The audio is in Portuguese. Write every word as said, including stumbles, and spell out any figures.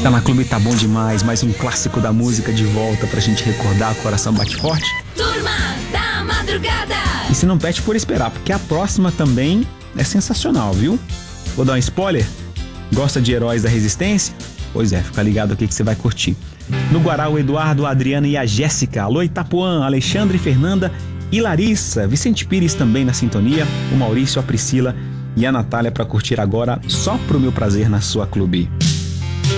Tá na Clube, tá bom demais. Mais um clássico da música de volta pra gente recordar, o coração bate forte. Turma da Madrugada. E se não pede por esperar, porque a próxima também é sensacional, viu? Vou dar um spoiler? Gosta de Heróis da Resistência? Pois é, fica ligado aqui que você vai curtir. No Guará, o Eduardo, a Adriana e a Jéssica. Alô, Itapuã, Alexandre, Fernanda e Larissa. Vicente Pires também na sintonia. O Maurício, a Priscila e a Natália pra curtir agora Só Pro Meu Prazer na sua Clube.